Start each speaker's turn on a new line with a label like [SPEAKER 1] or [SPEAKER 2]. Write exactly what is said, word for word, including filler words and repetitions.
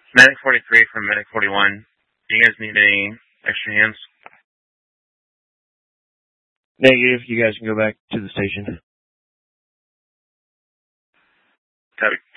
[SPEAKER 1] Medic forty-three from Medic forty-one. Do you guys need any extra hands?
[SPEAKER 2] Negative. You guys can go back to the station.
[SPEAKER 1] Copy.